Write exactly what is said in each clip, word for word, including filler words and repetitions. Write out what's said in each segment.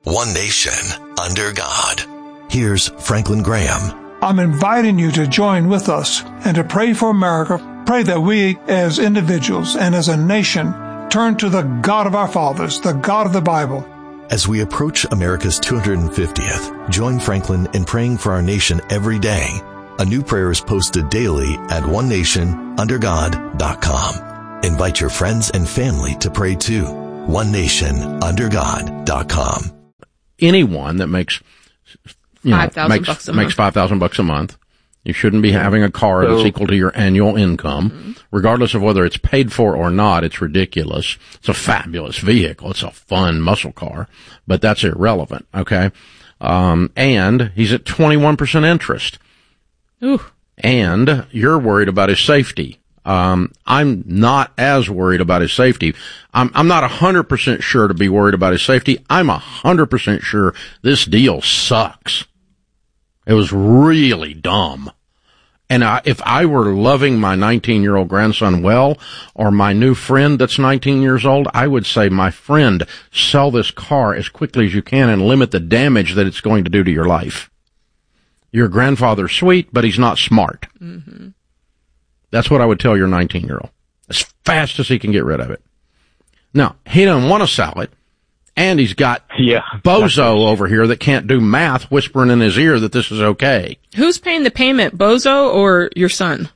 one nation, under God. Here's Franklin Graham. I'm inviting you to join with us and to pray for America. Pray that we as individuals and as a nation turn to the God of our fathers, the God of the Bible. As we approach America's two hundred fiftieth, join Franklin in praying for our nation every day. A new prayer is posted daily at one nation under god dot com. Invite your friends and family to pray too. one nation under god dot com. Anyone that makes, you know, five thousand makes, bucks a makes month. five thousand bucks a month. You shouldn't be having a car So, that's equal to your annual income, Mm-hmm. regardless of whether it's paid for or not. It's ridiculous. It's a fabulous vehicle. It's a fun muscle car, but that's irrelevant. Okay. Um, and he's at twenty-one percent interest. Ooh. And you're worried about his safety. Um, I'm not as worried about his safety. I'm, I'm not a hundred percent sure to be worried about his safety. I'm a hundred percent sure this deal sucks. It was really dumb. And I, if I were loving my nineteen-year-old grandson well, or my new friend that's nineteen years old, I would say, my friend, sell this car as quickly as you can and limit the damage that it's going to do to your life. Your grandfather's sweet, but he's not smart. Mm-hmm. That's what I would tell your nineteen-year-old. As fast as he can get rid of it. Now, he doesn't want to sell it. And he's got yeah, Bozo over here that can't do math whispering in his ear that this is okay. Who's paying the payment, Bozo or your son?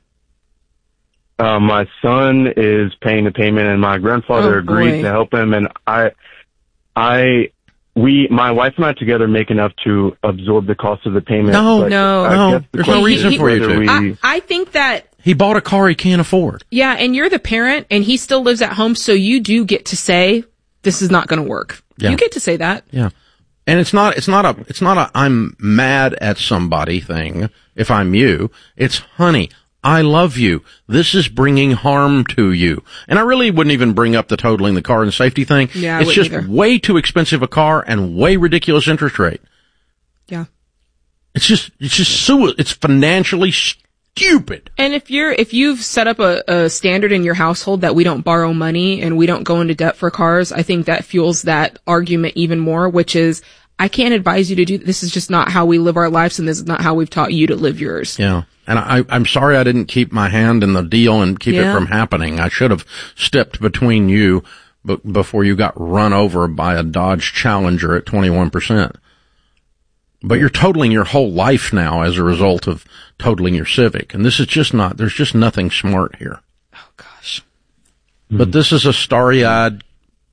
Uh, my son is paying the payment, and my grandfather Oh, agreed boy. to help him. And I, I, we, my wife and I together make enough to absorb the cost of the payment. No, but no, I no. guess the There's no question reason is for you whether to. we- I, I think that, He bought a car he can't afford. yeah, and you're the parent, and he still lives at home, so you do get to say, this is not going to work. Yeah. You get to say that. Yeah. And it's not, it's not a, it's not a I'm mad at somebody thing if I'm you. It's, honey, I love you. This is bringing harm to you. And I really wouldn't even bring up the totaling the car and safety thing. Yeah, I it's wouldn't just either. way too expensive a car and way ridiculous interest rate. Yeah. It's just, it's just so, it's financially stupid. And if you're, if you've set up a, a standard in your household that we don't borrow money and we don't go into debt for cars, I think that fuels that argument even more, which is, I can't advise you to do, this is just not how we live our lives, and this is not how we've taught you to live yours. Yeah. And I, I'm sorry I didn't keep my hand in the deal and keep Yeah. it from happening. I should have stepped between you b- before you got run over by a Dodge Challenger at twenty-one percent. But you're totaling your whole life now as a result of totaling your Civic. And this is just not, there's just nothing smart here. Oh gosh. But this is a starry-eyed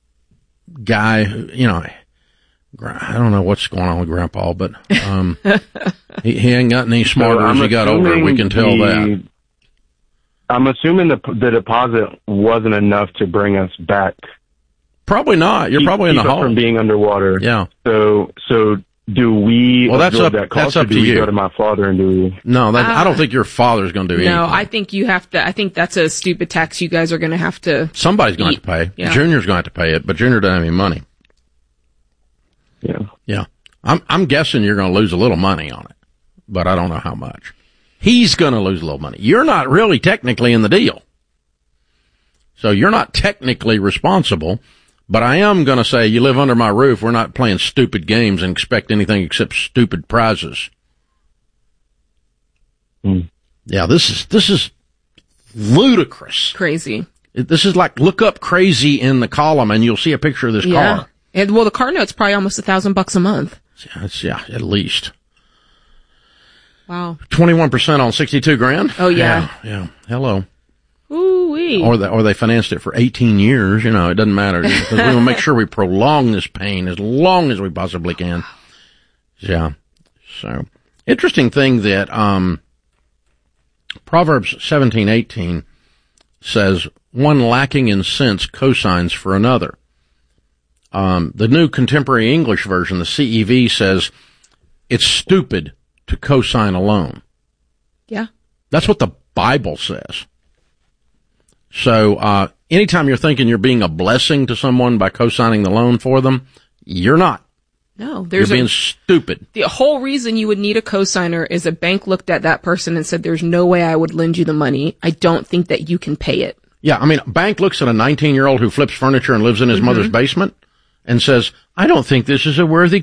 guy who, you know, I don't know what's going on with Grandpa, but um, he, he ain't gotten any smarter So as I'm he got older. We can tell the- that. I'm assuming the the deposit wasn't enough to bring us back. Probably not. You're keep- probably in keep the us hole. from being underwater. Yeah. So so do we Well, that's absorb up- that cost, that's up or do to we you. go to my father and do we? No, that, I don't Uh, think your father's going to do anything. No, I think you have to, I think that's a stupid tax you guys are going to have to. Somebody's going to eat. have to pay. Yeah. Junior's going to have to pay it, but Junior doesn't have any money. Yeah. Yeah. I'm, I'm guessing you're going to lose a little money on it, but I don't know how much. He's going to lose a little money. You're not really technically in the deal. So you're not technically responsible, but I am going to say you live under my roof. We're not playing stupid games and expect anything except stupid prizes. Mm. Yeah, this is, this is ludicrous. Crazy. This is like, look up crazy in the column and you'll see a picture of this Yeah. car. And well, the car note's probably almost a thousand bucks a month. Yeah, it's, yeah, at least. Wow. twenty-one percent on sixty-two grand? Oh, yeah. Yeah, yeah. Hello. Ooh-wee. Or they, or they financed it for eighteen years. You know, it doesn't matter. Because we want to make sure we prolong this pain as long as we possibly can. Yeah. So, interesting thing that, um, Proverbs seventeen eighteen says, one lacking in sense cosigns for another. Um, the New Contemporary English Version, the C E V, says, it's stupid to cosign a loan. Yeah. That's what the Bible says. So, uh, anytime you're thinking you're being a blessing to someone by co-signing the loan for them, you're not. No, there's you're being a, stupid. the whole reason you would need a cosigner is a bank looked at that person and said, there's no way I would lend you the money. I don't think that you can pay it. Yeah, I mean, a bank looks at a nineteen-year-old who flips furniture and lives in his Mm-hmm. mother's basement and says, I don't think this is a worthy